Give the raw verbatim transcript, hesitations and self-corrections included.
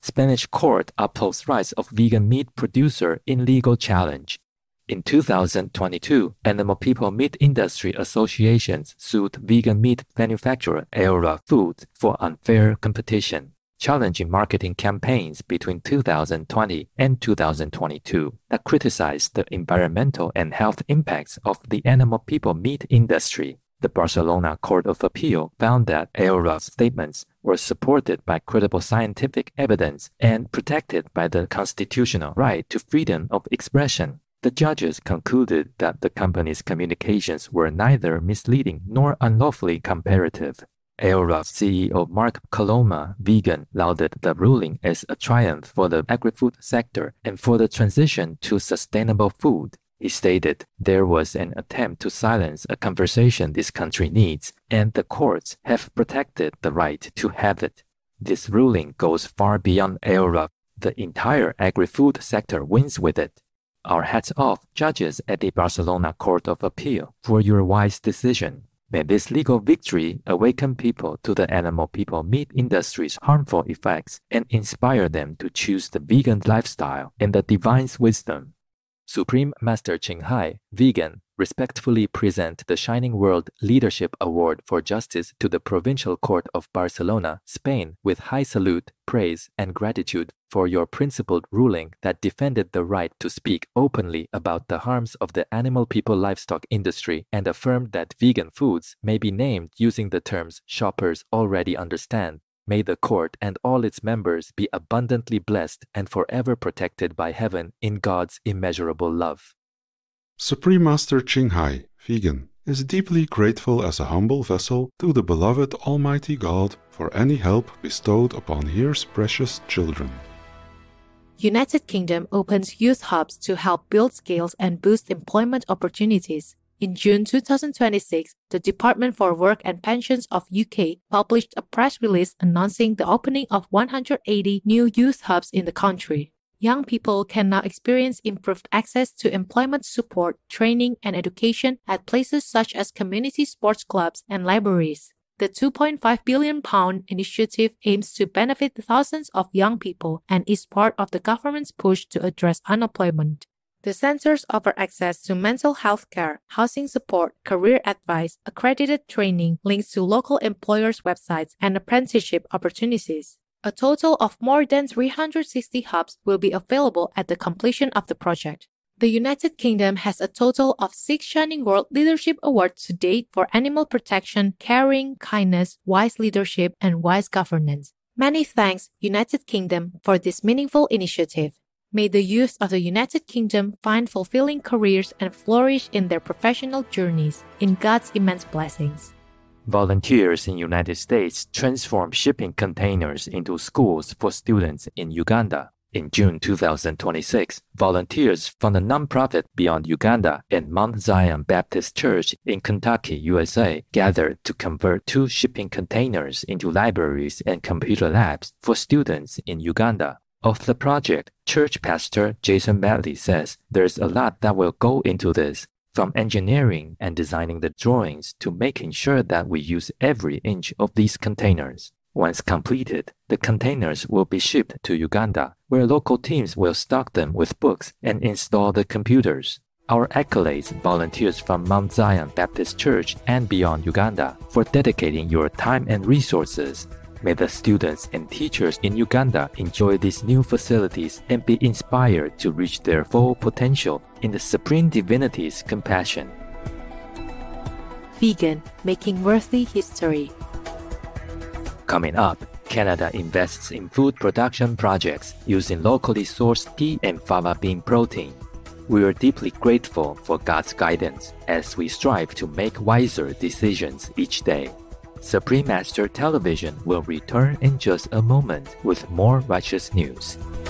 Spanish court upholds rights of vegan meat producer in legal challenge. In two thousand twenty-two, Animal People Meat Industry Associations sued vegan meat manufacturer Aora Foods for unfair competition, challenging marketing campaigns between two thousand twenty and two thousand twenty-two that criticized the environmental and health impacts of the animal people meat industry. The Barcelona Court of Appeal found that Aora's statements were supported by credible scientific evidence and protected by the constitutional right to freedom of expression. The judges concluded that the company's communications were neither misleading nor unlawfully comparative. Aora's C E O Mark Coloma, vegan, lauded the ruling as a triumph for the agri-food sector and for the transition to sustainable food. He stated there was an attempt to silence a conversation this country needs, and the courts have protected the right to have it. This ruling goes far beyond Aora. The entire agri-food sector wins with it. Our hats off, judges at the Barcelona Court of Appeal, for your wise decision. May this legal victory awaken people to the animal people meat industry's harmful effects and inspire them to choose the vegan lifestyle and the divine's wisdom. Supreme Master Ching Hai, vegan, respectfully present the Shining World Leadership Award for Justice to the Provincial Court of Barcelona, Spain, with high salute, praise, and gratitude for your principled ruling that defended the right to speak openly about the harms of the animal people livestock industry and affirmed that vegan foods may be named using the terms shoppers already understand. May the court and all its members be abundantly blessed and forever protected by heaven in God's immeasurable love. Supreme Master Ching Hai, vegan, is deeply grateful as a humble vessel to the beloved Almighty God for any help bestowed upon His precious children. United Kingdom opens youth hubs to help build skills and boost employment opportunities. In June two thousand twenty-six, the Department for Work and Pensions of U K published a press release announcing the opening of one hundred eighty new youth hubs in the country. Young people can now experience improved access to employment support, training, and education at places such as community sports clubs and libraries. The two point five billion pound initiative aims to benefit thousands of young people and is part of the government's push to address unemployment. The centers offer access to mental health care, housing support, career advice, accredited training, links to local employers' websites, and apprenticeship opportunities. A total of more than three hundred sixty hubs will be available at the completion of the project. The United Kingdom has a total of six Shining World Leadership Awards to date for animal protection, caring, kindness, wise leadership, and wise governance. Many thanks, United Kingdom, for this meaningful initiative. May the youth of the United Kingdom find fulfilling careers and flourish in their professional journeys in God's immense blessings. Volunteers in United States transform shipping containers into schools for students in Uganda. In June two thousand twenty-six, volunteers from the nonprofit Beyond Uganda and Mount Zion Baptist Church in Kentucky, U S A, gathered to convert two shipping containers into libraries and computer labs for students in Uganda. Of the project, church pastor Jason Medley says there's a lot that will go into this, from engineering and designing the drawings to making sure that we use every inch of these containers. Once completed, the containers will be shipped to Uganda, where local teams will stock them with books and install the computers. Our accolades, volunteers from Mount Zion Baptist Church and Beyond Uganda, for dedicating your time and resources. May the students and teachers in Uganda enjoy these new facilities and be inspired to reach their full potential in the Supreme Divinity's compassion. Vegan, making worthy history. Coming up, Canada invests in food production projects using locally sourced pea and fava bean protein. We are deeply grateful for God's guidance as we strive to make wiser decisions each day. Supreme Master Television will return in just a moment with more righteous news.